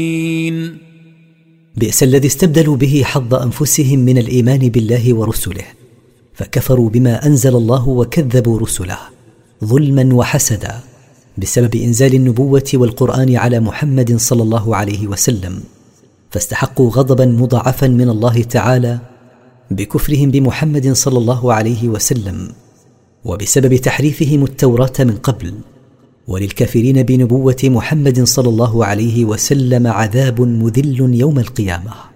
بئس الذي استبدلوا به حظ أنفسهم من الإيمان بالله ورسله، فكفروا بما أنزل الله وكذبوا رسله ظلما وحسدا بسبب إنزال النبوة والقرآن على محمد صلى الله عليه وسلم، فاستحقوا غضبا مضاعفا من الله تعالى بكفرهم بمحمد صلى الله عليه وسلم وبسبب تحريفهم التوراة من قبل. وللكافرين بنبوة محمد صلى الله عليه وسلم عذاب مذل يوم القيامة.